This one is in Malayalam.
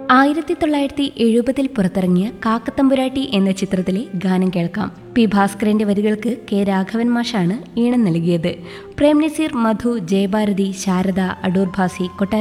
1970 പുറത്തിറങ്ങിയ കാക്കത്തമ്പുരാട്ടി എന്ന ചിത്രത്തിലെ ഗാനം കേൾക്കാം. പി ഭാസ്കരന്റെ വരികൾക്ക് കെ രാഘവൻ മാഷാണ് ഈണം നൽകിയത്. പ്രേം നസീർ, മധു, ജയഭാരതി, ശാരദ, അടൂർ ഭാസി, കൊട്ടാര